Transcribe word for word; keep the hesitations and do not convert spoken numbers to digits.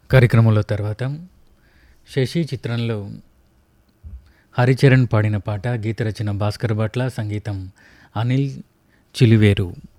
కార్యక్రమంలో తర్వాత శశి చిత్రంలో హరిచరణ్ పాడిన పాట, గీత రచన భాస్కర్ భట్ల, సంగీతం అనిల్ చిలివేరు.